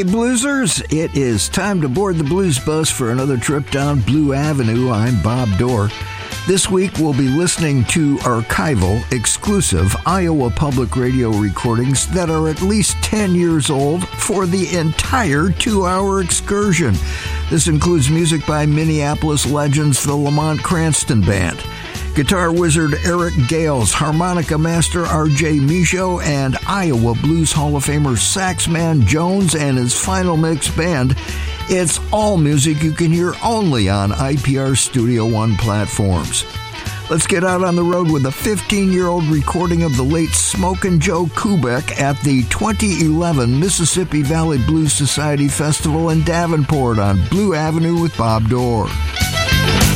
Bluesers, it is time to board the blues bus for another trip down Blue Avenue. I'm Bob Dorr. This week we'll be listening to archival, exclusive Iowa Public Radio recordings that are at least 10 years old for the entire 2-hour excursion. This includes music by Minneapolis legends the Lamont Cranston Band, guitar wizard Eric Gales, harmonica master R.J. Michaud, and Iowa Blues Hall of Famer Saxman Jones and his Final Mix Band. It's all music you can hear only on IPR Studio One platforms. Let's get out on the road with a 15-year-old recording of the late Smokin' Joe Kubek at the 2011 Mississippi Valley Blues Society Festival in Davenport on Blue Avenue with Bob Dorr.